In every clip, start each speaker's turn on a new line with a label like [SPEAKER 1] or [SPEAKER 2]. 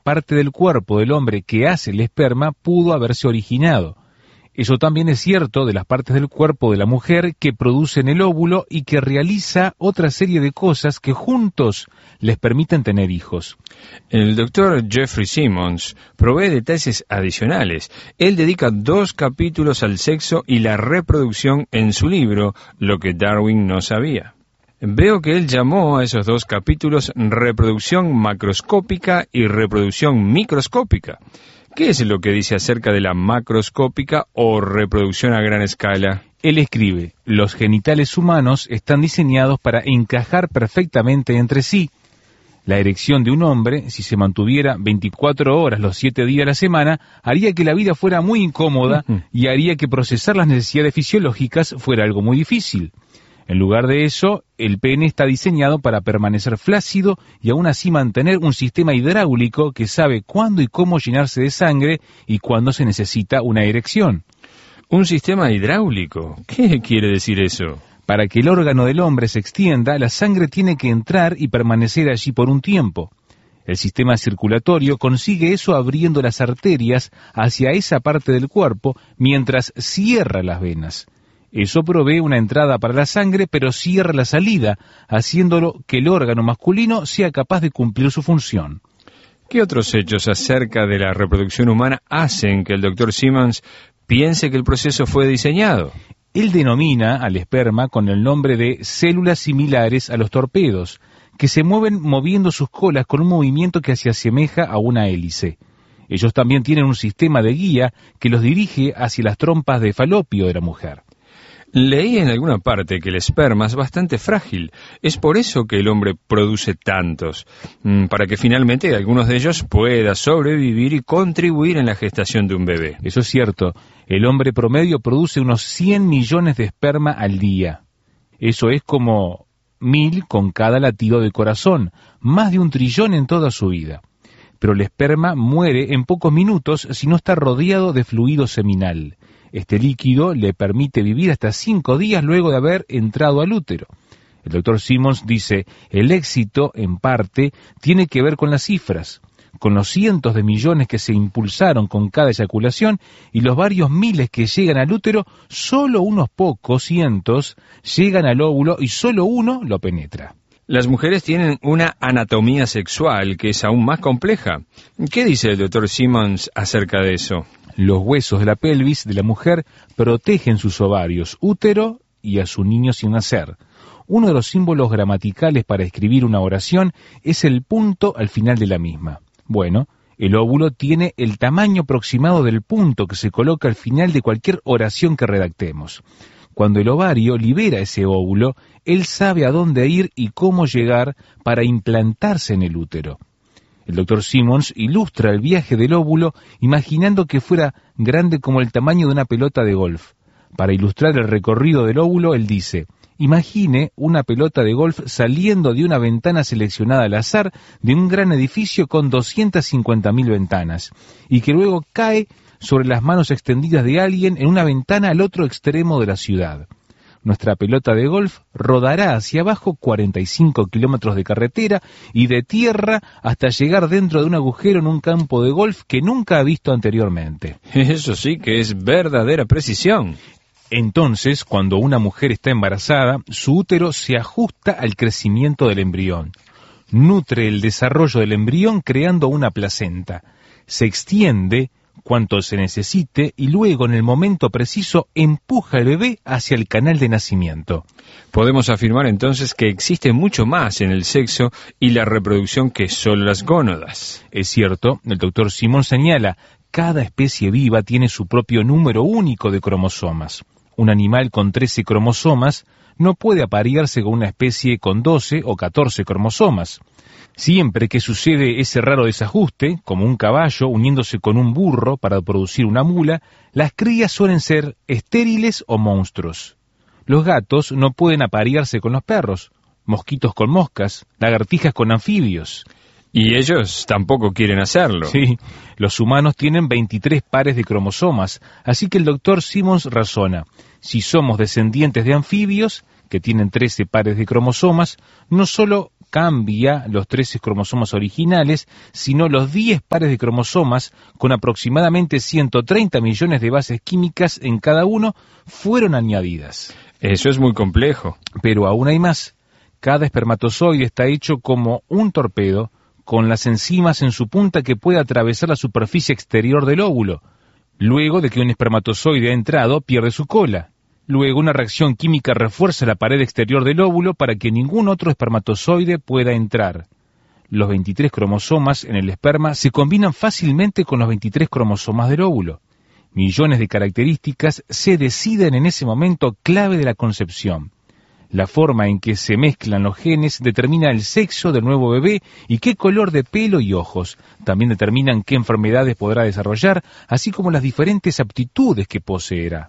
[SPEAKER 1] parte del cuerpo del hombre que hace el esperma pudo haberse originado. Eso también es cierto de las partes del cuerpo de la mujer que producen el óvulo y que realiza otra serie de cosas que juntos les permiten tener hijos.
[SPEAKER 2] El doctor Jeffrey Simmons provee detalles adicionales. Él dedica 2 capítulos al sexo y la reproducción en su libro, Lo que Darwin no sabía. Veo que él llamó a esos 2 capítulos reproducción macroscópica y reproducción microscópica. ¿Qué es lo que dice acerca de la macroscópica o reproducción a gran escala?
[SPEAKER 1] Él escribe: los genitales humanos están diseñados para encajar perfectamente entre sí. La erección de un hombre, si se mantuviera 24 horas los 7 días de la semana, haría que la vida fuera muy incómoda y haría que procesar las necesidades fisiológicas fuera algo muy difícil. En lugar de eso, el pene está diseñado para permanecer flácido y aún así mantener un sistema hidráulico que sabe cuándo y cómo llenarse de sangre y cuándo se necesita una erección.
[SPEAKER 2] ¿Un sistema hidráulico? ¿Qué quiere decir eso?
[SPEAKER 1] Para que el órgano del hombre se extienda, la sangre tiene que entrar y permanecer allí por un tiempo. El sistema circulatorio consigue eso abriendo las arterias hacia esa parte del cuerpo mientras cierra las venas. Eso provee una entrada para la sangre, pero cierra la salida, haciéndolo que el órgano masculino sea capaz de cumplir su función.
[SPEAKER 2] ¿Qué otros hechos acerca de la reproducción humana hacen que el Dr. Simmons piense que el proceso fue diseñado?
[SPEAKER 1] Él denomina al esperma con el nombre de células similares a los torpedos, que se mueven moviendo sus colas con un movimiento que se asemeja a una hélice. Ellos también tienen un sistema de guía que los dirige hacia las trompas de falopio de la mujer.
[SPEAKER 2] Leí en alguna parte que el esperma es bastante frágil. Es por eso que el hombre produce tantos, para que finalmente algunos de ellos pueda sobrevivir y contribuir en la gestación de un bebé.
[SPEAKER 1] Eso es cierto. El hombre promedio produce unos 100 millones de esperma al día. Eso es como 1000 con cada latido de corazón, más de 1 trillón en toda su vida. Pero el esperma muere en pocos minutos si no está rodeado de fluido seminal. Este líquido le permite vivir hasta 5 días luego de haber entrado al útero. El doctor Simmons dice: el éxito, en parte, tiene que ver con las cifras, con los cientos de millones que se impulsaron con cada eyaculación y los varios miles que llegan al útero. Solo unos pocos cientos llegan al óvulo y solo uno lo penetra.
[SPEAKER 2] Las mujeres tienen una anatomía sexual que es aún más compleja. ¿Qué dice el doctor Simmons acerca de eso?
[SPEAKER 1] Los huesos de la pelvis de la mujer protegen sus ovarios, útero y a su niño sin nacer. Uno de los símbolos gramaticales para escribir una oración es el punto al final de la misma. Bueno, el óvulo tiene el tamaño aproximado del punto que se coloca al final de cualquier oración que redactemos. Cuando el ovario libera ese óvulo, él sabe a dónde ir y cómo llegar para implantarse en el útero. El doctor Simmons ilustra el viaje del óvulo imaginando que fuera grande como el tamaño de una pelota de golf. Para ilustrar el recorrido del óvulo, él dice: imagine una pelota de golf saliendo de una ventana seleccionada al azar de un gran edificio con 250.000 ventanas, y que luego cae sobre las manos extendidas de alguien en una ventana al otro extremo de la ciudad. Nuestra pelota de golf rodará hacia abajo 45 kilómetros de carretera y de tierra hasta llegar dentro de un agujero en un campo de golf que nunca ha visto anteriormente.
[SPEAKER 2] Eso sí que es verdadera precisión.
[SPEAKER 1] Entonces, cuando una mujer está embarazada, su útero se ajusta al crecimiento del embrión. Nutre el desarrollo del embrión creando una placenta. Se extiende cuanto se necesite y luego en el momento preciso empuja al bebé hacia el canal de nacimiento.
[SPEAKER 2] Podemos afirmar entonces que existe mucho más en el sexo y la reproducción que solo las gónadas.
[SPEAKER 1] Es cierto, el doctor Simmons señala: cada especie viva tiene su propio número único de cromosomas. Un animal con 13 cromosomas no puede aparearse con una especie con 12 o 14 cromosomas. Siempre que sucede ese raro desajuste, como un caballo uniéndose con un burro para producir una mula, las crías suelen ser estériles o monstruos. Los gatos no pueden aparearse con los perros, mosquitos con moscas, lagartijas con anfibios.
[SPEAKER 2] Y ellos tampoco quieren hacerlo.
[SPEAKER 1] Sí, los humanos tienen 23 pares de cromosomas, así que el doctor Simmons razona: si somos descendientes de anfibios, que tienen 13 pares de cromosomas, no solo cambia los 13 cromosomas originales, sino los 10 pares de cromosomas, con aproximadamente 130 millones de bases químicas en cada uno, fueron añadidas.
[SPEAKER 2] Eso es muy complejo.
[SPEAKER 1] Pero aún hay más. Cada espermatozoide está hecho como un torpedo, con las enzimas en su punta que puede atravesar la superficie exterior del óvulo. Luego de que un espermatozoide ha entrado, pierde su cola. Luego una reacción química refuerza la pared exterior del óvulo para que ningún otro espermatozoide pueda entrar. Los 23 cromosomas en el esperma se combinan fácilmente con los 23 cromosomas del óvulo. Millones de características se deciden en ese momento clave de la concepción. La forma en que se mezclan los genes determina el sexo del nuevo bebé y qué color de pelo y ojos. También determinan qué enfermedades podrá desarrollar, así como las diferentes aptitudes que poseerá.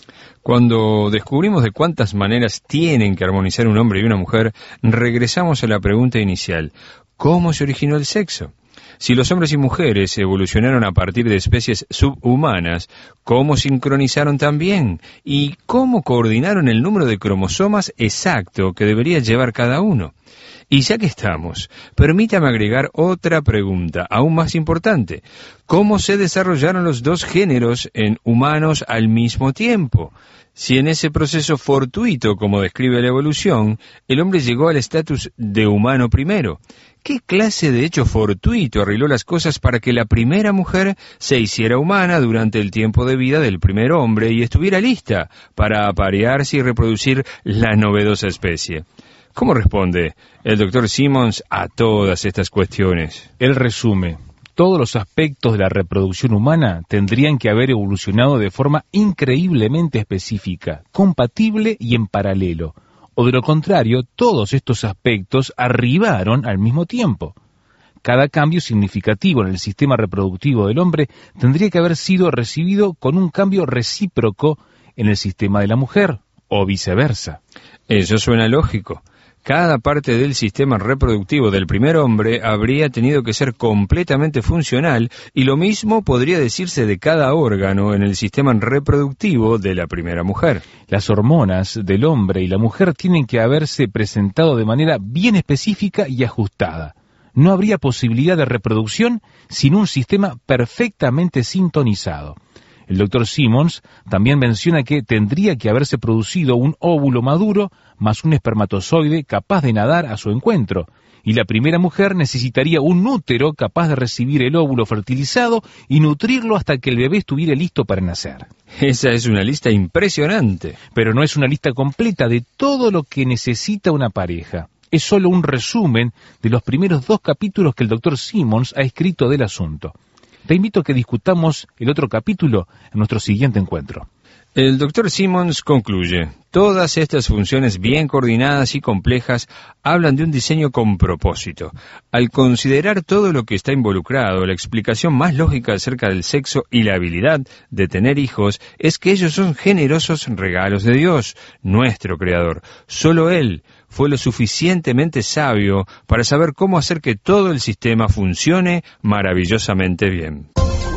[SPEAKER 2] Cuando descubrimos de cuántas maneras tienen que armonizar un hombre y una mujer, regresamos a la pregunta inicial: ¿cómo se originó el sexo? Si los hombres y mujeres evolucionaron a partir de especies subhumanas, ¿cómo sincronizaron también? ¿Y cómo coordinaron el número de cromosomas exacto que debería llevar cada uno? Y ya que estamos, permítame agregar otra pregunta, aún más importante. ¿Cómo se desarrollaron los dos géneros en humanos al mismo tiempo? Si en ese proceso fortuito, como describe la evolución, el hombre llegó al estatus de humano primero, ¿qué clase de hecho fortuito arregló las cosas para que la primera mujer se hiciera humana durante el tiempo de vida del primer hombre y estuviera lista para aparearse y reproducir la novedosa especie? ¿Cómo responde el Dr. Simmons a todas estas cuestiones?
[SPEAKER 1] Él resume: todos los aspectos de la reproducción humana tendrían que haber evolucionado de forma increíblemente específica, compatible y en paralelo, o de lo contrario, todos estos aspectos arribaron al mismo tiempo. Cada cambio significativo en el sistema reproductivo del hombre tendría que haber sido recibido con un cambio recíproco en el sistema de la mujer, o viceversa.
[SPEAKER 2] Eso suena lógico. Cada parte del sistema reproductivo del primer hombre habría tenido que ser completamente funcional, y lo mismo podría decirse de cada órgano en el sistema reproductivo de la primera mujer.
[SPEAKER 1] Las hormonas del hombre y la mujer tienen que haberse presentado de manera bien específica y ajustada. No habría posibilidad de reproducción sin un sistema perfectamente sintonizado. El Dr. Simmons también menciona que tendría que haberse producido un óvulo maduro más un espermatozoide capaz de nadar a su encuentro, y la primera mujer necesitaría un útero capaz de recibir el óvulo fertilizado y nutrirlo hasta que el bebé estuviera listo para nacer.
[SPEAKER 2] Esa es una lista impresionante.
[SPEAKER 1] Pero no es una lista completa de todo lo que necesita una pareja. Es solo un resumen de los primeros 2 capítulos que el Dr. Simmons ha escrito del asunto. Te invito a que discutamos el otro capítulo en nuestro siguiente encuentro.
[SPEAKER 2] El Dr. Simmons concluye: todas estas funciones bien coordinadas y complejas hablan de un diseño con propósito. Al considerar todo lo que está involucrado, la explicación más lógica acerca del sexo y la habilidad de tener hijos es que ellos son generosos regalos de Dios, nuestro Creador. Solo Él fue lo suficientemente sabio para saber cómo hacer que todo el sistema funcione maravillosamente bien.